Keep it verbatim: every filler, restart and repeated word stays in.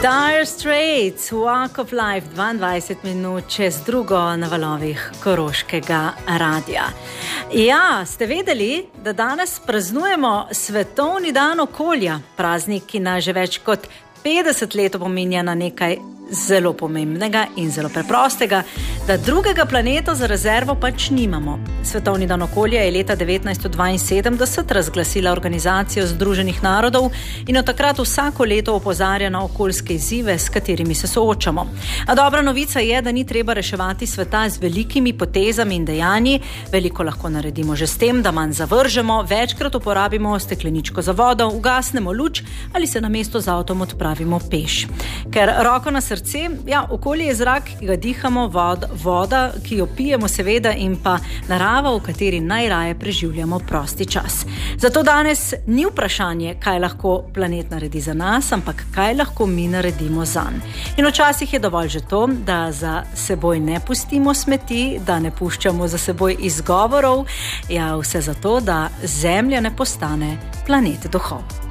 Dire Straits, Walk of Life, dvaindvajset minut čez drugo na valovih Koroškega radia. Ja, ste vedeli, da danes praznujemo Svetovni dan okolja, praznik, ki nas že več kot petdeset let opominja na nekaj zelo pomembnega in zelo preprostega, da drugega planeta za rezervo pač nimamo. Svetovni dan okolja je leta devetnajststo dvainsedemdeset razglasila Organizacija združenih narodov in od takrat vsako leto opozarja na okoljske izzive, s katerimi se soočamo. A dobra novica je, da ni treba reševati sveta z velikimi potezami in dejanji. Veliko lahko naredimo že s tem, da manj zavržemo, večkrat uporabimo stekleničko za vodo, ugasnemo luč ali se namesto z avtom odpravimo peš. Ker roko na srce, ja, okolje je zrak, ki ga dihamo, vod, voda, ki jo pijemo seveda, in pa narava, v kateri najraje preživljamo prosti čas. Zato danes ni vprašanje, kaj lahko planet naredi za nas, ampak kaj lahko mi naredimo zanj. In včasih je dovolj že to, da za seboj ne pustimo smeti, da ne puščamo za seboj izgovorov, ja, vse zato, da Zemlja ne postane planet duhov.